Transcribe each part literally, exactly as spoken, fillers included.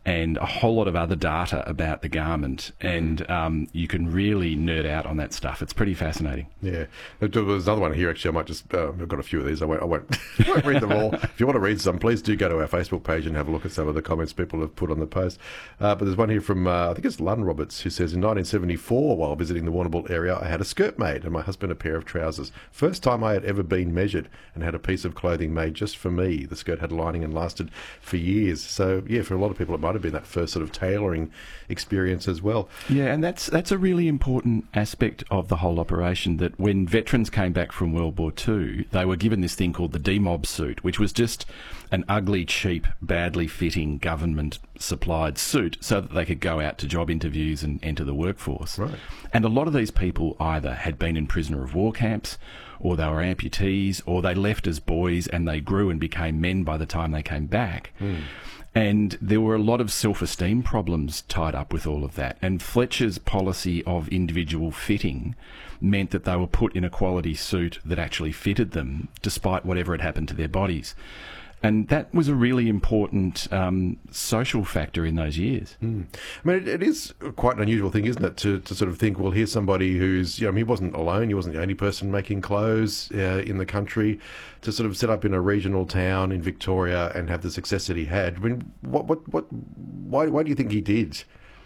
and a whole lot of other data about the garment, and um, you can really nerd out on that stuff. It's pretty fascinating. Yeah. There's another one here, actually. I might just, uh, I've got a few of these. I won't, I won't, I won't read them all. If you want to read some, please do go to our Facebook page and have a look at some of the comments people have put on the post. Uh, but there's one here from, uh, I think it's Lund Roberts, who says, in nineteen seventy-four, while visiting the Warrnambool area, I had a skirt made and my husband a pair of trousers. First time I had ever been measured and had a piece of clothing made just for me. The skirt had lining and lasted for years. So, yeah, for a lot of people, it might have been that first sort of tailoring experience as well. Yeah, and that's that's a really important aspect of the whole operation, that when veterans came back from World War Two, they were given this thing called the D-Mob suit, which was just an ugly, cheap, badly fitting government-supplied suit so that they could go out to job interviews and enter the workforce. Right. And a lot of these people either had been in prisoner of war camps, or they were amputees, or they left as boys and they grew and became men by the time they came back. Mm. And there were a lot of self-esteem problems tied up with all of that. And Fletcher's policy of individual fitting meant that they were put in a quality suit that actually fitted them, despite whatever had happened to their bodies. And that was a really important um, social factor in those years. Mm. I mean, it, it is quite an unusual thing, isn't it, to, to sort of think, well, here's somebody who's, you know, I mean, he wasn't alone, he wasn't the only person making clothes uh, in the country, to sort of set up in a regional town in Victoria and have the success that he had. I mean, what, what, what, why, why do you think he did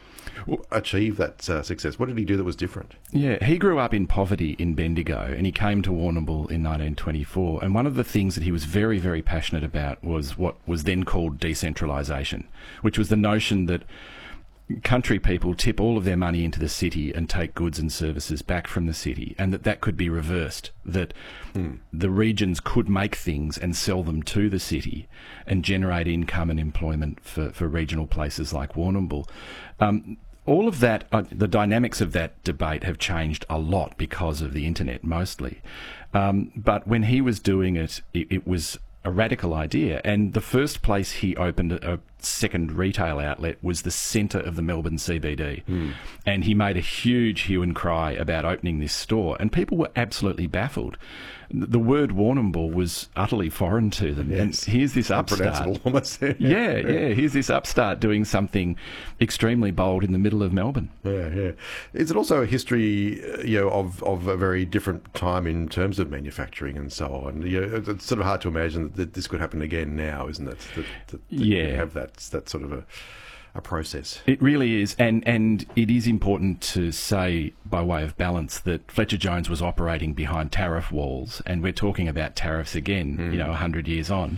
achieve that uh, success? What did he do that was different? Yeah, he grew up in poverty in Bendigo and he came to Warrnambool in nineteen twenty-four, and one of the things that he was very, very passionate about was what was then called decentralisation, which was the notion that country people tip all of their money into the city and take goods and services back from the city, and that that could be reversed, that mm. the regions could make things and sell them to the city and generate income and employment for, for regional places like Warrnambool. Um, all of that, uh, the dynamics of that debate have changed a lot because of the internet mostly. Um, but when he was doing it, it, it was a radical idea. And the first place he opened a, a second retail outlet was the centre of the Melbourne C B D. Mm. And he made a huge hue and cry about opening this store. And people were absolutely baffled. The word Warrnambool was utterly foreign to them. Yes. And here's this upstart. Almost. yeah, yeah. Here's this upstart doing something extremely bold in the middle of Melbourne. Yeah, yeah. Is it also a history, you know, of, of a very different time in terms of manufacturing and so on? You know, it's sort of hard to imagine that this could happen again now, isn't it? That, that, that yeah. you have that, that sort of a... a process. It really is, and and it is important to say, by way of balance, that Fletcher Jones was operating behind tariff walls, and we're talking about tariffs again, mm. you know, a hundred years on,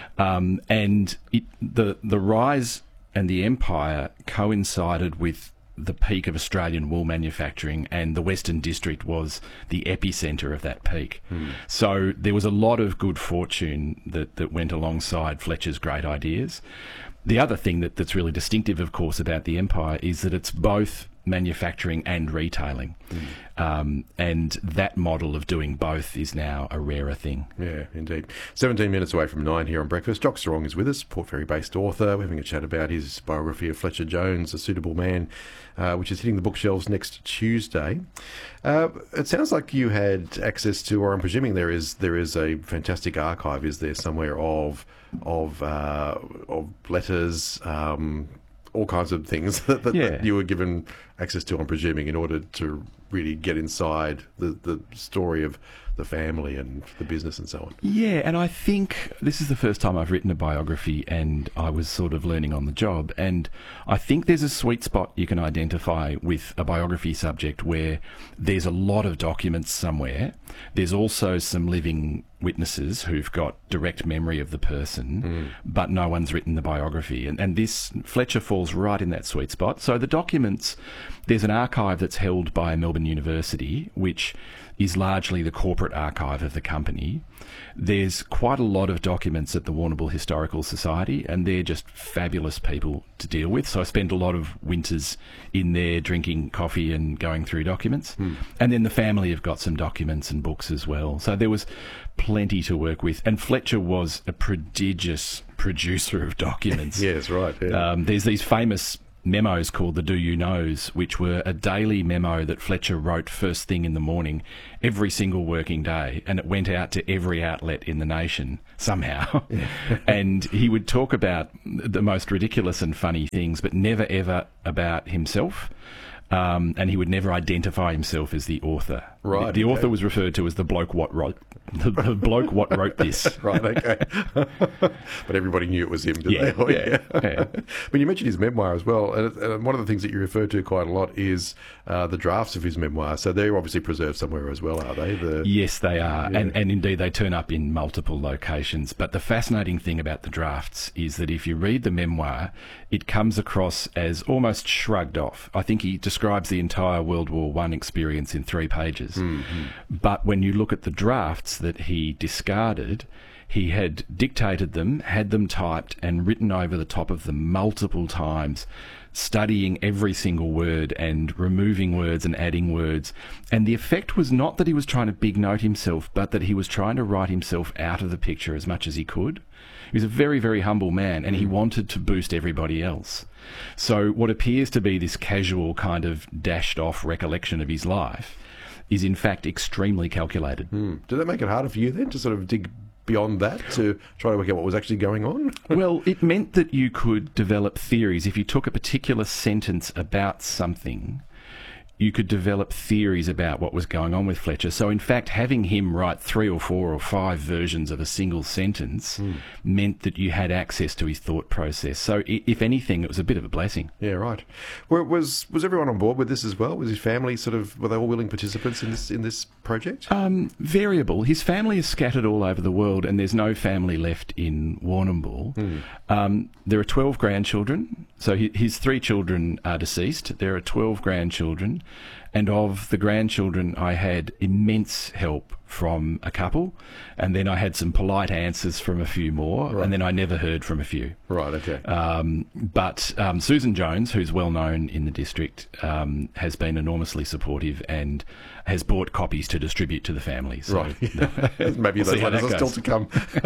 um, and it, the the rise and the empire coincided with the peak of Australian wool manufacturing, and the Western District was the epicentre of that peak. Mm. So there was a lot of good fortune that, that went alongside Fletcher's great ideas. The other thing that, that's really distinctive, of course, about the empire is that it's both manufacturing and retailing. Mm. Um, and that model of doing both is now a rarer thing. Yeah, indeed. seventeen minutes away from nine here on Breakfast. Jock Strong is with us, Port Fairy-based author. We're having a chat about his biography of Fletcher Jones, A Suitable Man, uh, which is hitting the bookshelves next Tuesday. Uh, it sounds like you had access to, or I'm presuming there is there is a fantastic archive, is there somewhere, of of uh, of letters, um, all kinds of things that, that, yeah. that you were given access to, I'm presuming, in order to really get inside the, the story of the family and the business and so on. Yeah, and I think this is the first time I've written a biography, and I was sort of learning on the job, and I think there's a sweet spot you can identify with a biography subject where there's a lot of documents somewhere. There's also some living witnesses who've got direct memory of the person, mm. but no one's written the biography. And, and this, Fletcher falls right in that sweet spot. So the documents, there's an archive that's held by Melbourne University, which is largely the corporate archive of the company. There's quite a lot of documents at the Warrnambool Historical Society, and they're just fabulous people to deal with. So I spend a lot of winters in there drinking coffee and going through documents. Mm. And then the family have got some documents and books as well. So there was plenty to work with. And Fletcher was a prodigious producer of documents. Yes, right. Yeah. Um, there's these famous memos called the Do You Knows, which were a daily memo that Fletcher wrote first thing in the morning, every single working day, and it went out to every outlet in the nation somehow. And he would talk about the most ridiculous and funny things, but never ever about himself. Um, and he would never identify himself as the author. Right. The, the okay. author was referred to as the bloke what wrote the, the bloke what wrote this. Right. Okay. But everybody knew it was him, did Yeah, they? Oh, yeah, yeah. But you mentioned his memoir as well, and, and one of the things that you refer to quite a lot is uh, the drafts of his memoir. So they're obviously preserved somewhere as well, are they? The... Yes, they are, Yeah. and and indeed they turn up in multiple locations. But the fascinating thing about the drafts is that if you read the memoir, it comes across as almost shrugged off. I think he describes the entire World War One experience in three pages. Mm-hmm. But when you look at the drafts that he discarded, he had dictated them, had them typed and written over the top of them multiple times, studying every single word and removing words and adding words. And the effect was not that he was trying to big note himself, but that he was trying to write himself out of the picture as much as he could. He was a very, very humble man, and he wanted to boost everybody else. So what appears to be this casual kind of dashed off recollection of his life is in fact extremely calculated. Mm. Did that make it harder for you then to sort of dig beyond that to try to work out what was actually going on? Well, it meant that you could develop theories. If you took a particular sentence about something, you could develop theories about what was going on with Fletcher. So, in fact, having him write three or four or five versions of a single sentence mm. meant that you had access to his thought process. So, if anything, it was a bit of a blessing. Yeah, right. Were, was was everyone on board with this as well? Was his family sort of, were they all willing participants in this in this project? Um, variable. His family is scattered all over the world, and there's no family left in Warrnambool. Mm. Um, there are twelve grandchildren. So his three children are deceased. There are twelve grandchildren. And of the grandchildren, I had immense help from a couple, and then I had some polite answers from a few more, right. and then I never heard from a few. Right, okay. Um, but um, Susan Jones, who's well known in the district, um, has been enormously supportive and has bought copies to distribute to the family. So right. Maybe we'll those letters are still to come.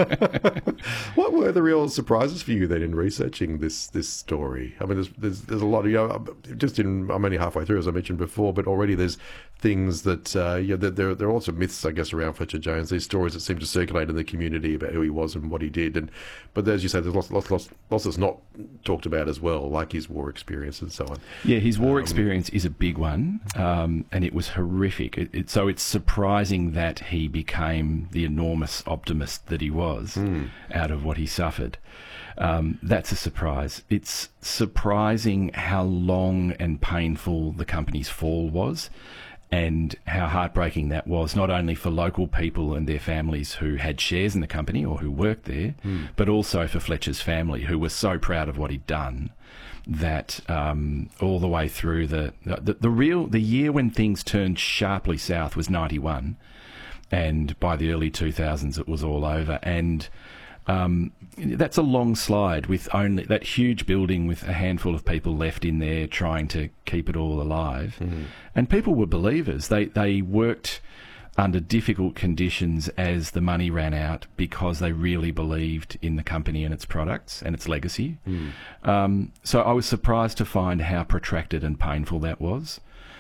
What were the real surprises for you then in researching this this story? I mean, there's there's, there's a lot of, you know, just in, I'm only halfway through, as I mentioned before, but already there's things that, uh, yeah, there, there are also myths, I guess, around Fletcher Jones, these stories that seem to circulate in the community about who he was and what he did. And But as you say, there's lots, lots, lots, lots that's not talked about as well, like his war experience and so on. Yeah, his war um, experience is a big one, um, and it was horrific. It, it, so it's surprising that he became the enormous optimist that he was mm. out of what he suffered. Um, that's a surprise. It's surprising how long and painful the company's fall was, and how heartbreaking that was, not only for local people and their families who had shares in the company or who worked there, mm. but also for Fletcher's family, who were so proud of what he'd done that um, all the way through the, the the real the year when things turned sharply south was ninety-one, and by the early two thousands it was all over. And Um, that's a long slide with only that huge building with a handful of people left in there trying to keep it all alive. Mm-hmm. And people were believers. They they worked under difficult conditions as the money ran out because they really believed in the company and its products and its legacy. Mm. Um, so I was surprised to find how protracted and painful that was.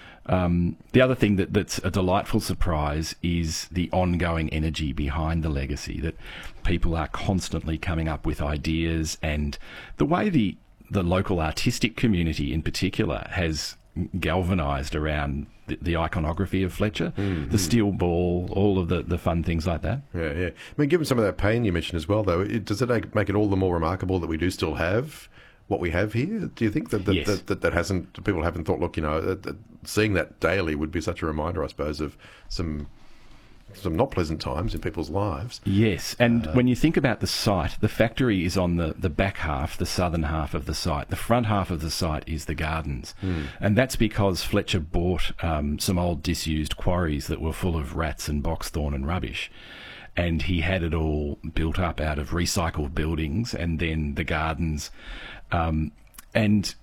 Um, the other thing that, that's a delightful surprise is the ongoing energy behind the legacy, that people are constantly coming up with ideas, and the way the, the local artistic community in particular has galvanised around the, the iconography of Fletcher, mm-hmm. the steel ball, all of the, the fun things like that. Yeah, yeah. I mean, given some of that pain you mentioned as well, though, it, does it make it all the more remarkable that we do still have what we have here? Do you think that that, yes. that, that, that hasn't, people haven't thought, look, you know, that, that seeing that daily would be such a reminder, I suppose, of some some not pleasant times in people's lives? Yes, and uh, when you think about the site, the factory is on the, the back half, the southern half of the site. The front half of the site is the gardens, mm. and that's because Fletcher bought um, some old disused quarries that were full of rats and boxthorn and rubbish. And he had it all built up out of recycled buildings and then the gardens. Um, and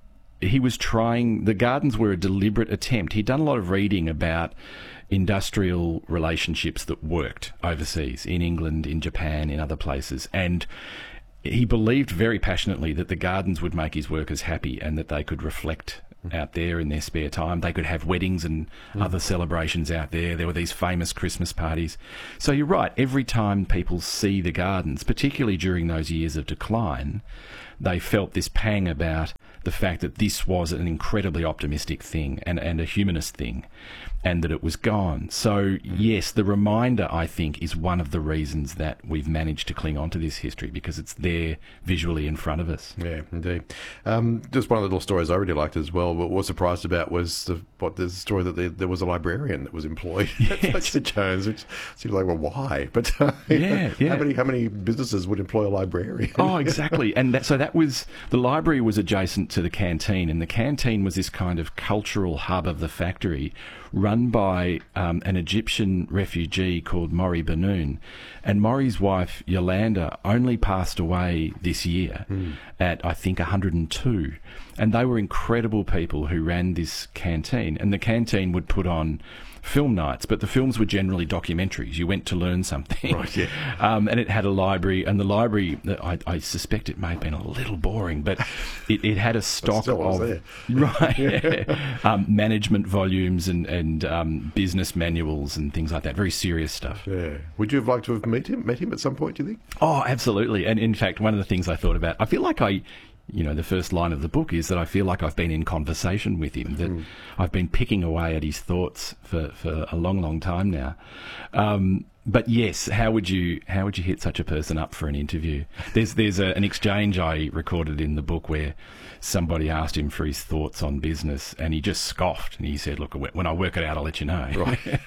he was trying, the gardens were a deliberate attempt. He'd done a lot of reading about industrial relationships that worked overseas, in England, in Japan, in other places. And he believed very passionately that the gardens would make his workers happy and that they could reflect out there in their spare time. They could have weddings and mm. other celebrations out there. There were these famous Christmas parties. So you're right, every time people see the gardens, particularly during those years of decline, they felt this pang about the fact that this was an incredibly optimistic thing and, and a humanist thing, and that it was gone. So, yes, the reminder, I think, is one of the reasons that we've managed to cling on to this history, because it's there visually in front of us. Yeah, indeed. Um, just one of the little stories I really liked as well, what I was surprised about was the, what the story that there, there was a librarian that was employed at Fletcher Jones, which seems like, well, why? But uh, yeah, yeah. how many how many businesses would employ a librarian? Oh, exactly. And that, so that was, the library was adjacent to the canteen, and the canteen was this kind of cultural hub of the factory, run by um, an Egyptian refugee called Maury Benoon. And Maury's wife, Yolanda, only passed away this year mm. at, I think, one hundred and two. And they were incredible people who ran this canteen. And the canteen would put on film nights, but the films were generally documentaries. You went to learn something. Right, yeah. Um, and it had a library, and the library, I, I suspect it may have been a little boring, but it, it had a stock of there. right, yeah. um, management volumes and, and um, business manuals and things like that. Very serious stuff. Yeah. Would you have liked to have met him, met him at some point, do you think? Oh, absolutely. And in fact, one of the things I thought about, I feel like I... You know, the first line of the book is that I feel like I've been in conversation with him, that mm. I've been picking away at his thoughts for, for a long, long time now. Um, but yes, how would you how would you hit such a person up for an interview? There's there's a, an exchange I recorded in the book where somebody asked him for his thoughts on business, and he just scoffed, and he said, "Look, when I work it out, I'll let you know." Right.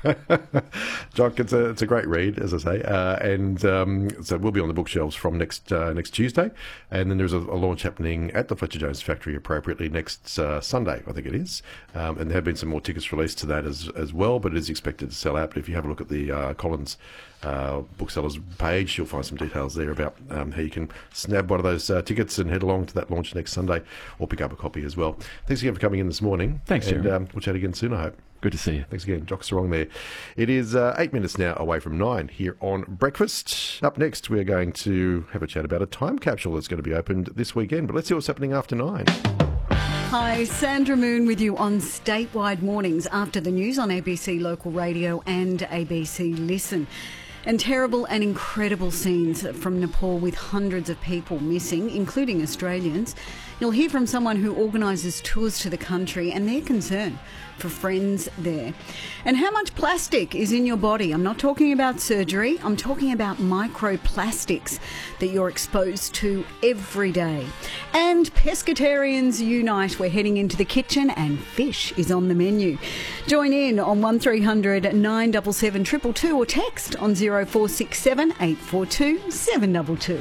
Jock, it's a it's a great read, as I say, uh, and um, so it will be on the bookshelves from next uh, next Tuesday, and then there's a, a launch happening at the Fletcher Jones factory appropriately next uh, Sunday, I think it is, um, and there have been some more tickets released to that as as well, but it is expected to sell out. But if you have a look at the uh, Collins uh, booksellers page, you'll find some details there about um, how you can snap one of those uh, tickets and head along to that launch next Sunday, or pick up a copy as well. Thanks again for coming in this morning. Thanks, and Jeremy. um, we'll chat again soon, I hope. Good to see you. Thanks again. Jock Sarong there. It is uh, eight minutes now away from nine here on Breakfast. Up next, we're going to have a chat about a time capsule that's going to be opened this weekend. But let's see what's happening after nine. Hi, Sandra Moon with you on Statewide Mornings after the news on A B C Local Radio and A B C Listen. And terrible and incredible scenes from Nepal with hundreds of people missing, including Australians. You'll hear from someone who organises tours to the country and their concern for friends there. And how much plastic is in your body? I'm not talking about surgery. I'm talking about microplastics that you're exposed to every day. And pescatarians unite. We're heading into the kitchen and fish is on the menu. Join in on one three hundred nine seven seven two two two or text on zero four six seven eight four two seven two two.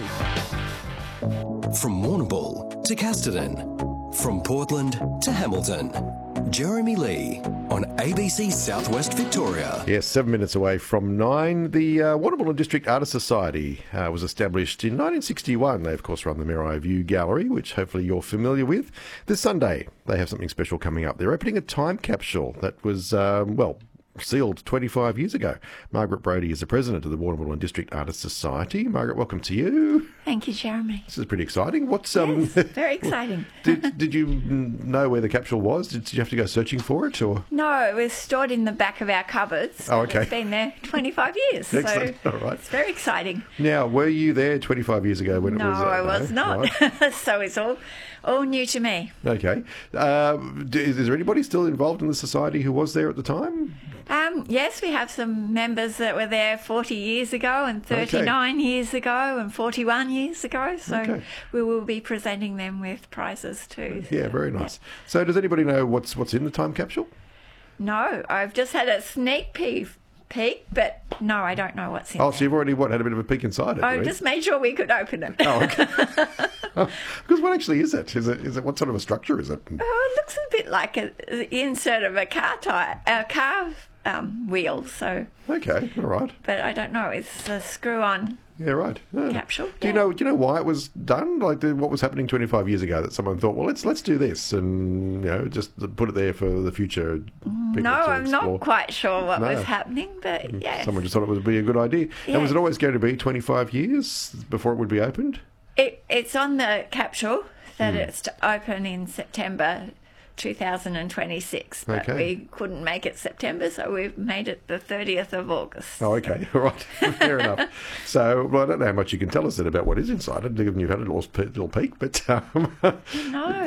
From Warrnambool to Casterton, from Portland to Hamilton, Jeremy Lee on A B C Southwest Victoria. Yes, seven minutes away from nine. The uh, Warrnambool and District Artists Society uh, was established in nineteen sixty-one. They, of course, run the Mirai View Gallery, which hopefully you're familiar with. This Sunday, they have something special coming up. They're opening a time capsule that was, um, well... sealed twenty-five years ago. Margaret Brody is the president of the Warrnambool and District Artists Society. Margaret, welcome to you. Thank you, Jeremy. This is pretty exciting. What's um? Yes, very exciting. did Did you know where the capsule was? Did you have to go searching for it, or no? It was stored in the back of our cupboards. Oh, okay. It's been there twenty-five years. Excellent. So all right. It's very exciting. Now, were you there twenty-five years ago when no, it was? Uh, I was no, not. Right. So it's all all new to me. Okay. Uh, is, is there anybody still involved in the society who was there at the time? Um, yes, we have some members that were there forty years ago and thirty-nine okay. years ago and forty-one years ago. So okay. we will be presenting them with prizes too. Yeah, so, very nice. Yeah. So does anybody know what's what's in the time capsule? No, I've just had a sneak peek. Peek, but no, I don't know what's in Oh, there. so you've already what, had a bit of a peek inside it? I just made sure we could open it. Oh, okay. Because what actually is it? Is it is it what sort of a structure is it? Oh, it looks a bit like a, the insert of a car tire, a car um, wheel. So okay, all right. But I don't know. It's a screw-on. Yeah, right. Yeah. Capsule. Do you yeah. know? Do you know why it was done? Like the, what was happening twenty-five years ago that someone thought, well, let's let's do this, and you know, just put it there for the future. People no, to I'm explore. not quite sure what no. was happening, but yeah. Someone just thought it would be a good idea. Yeah. And was it always going to be twenty-five years before it would be opened? It, it's on the capsule that Mm. it's to open in September two thousand twenty-six, but Okay. we couldn't make it September, so we've made it the thirtieth of August. Oh, okay. All right. Fair enough. So, well, I don't know how much you can tell us then about what is inside it, given you've had a little, little peek, but... Um, No.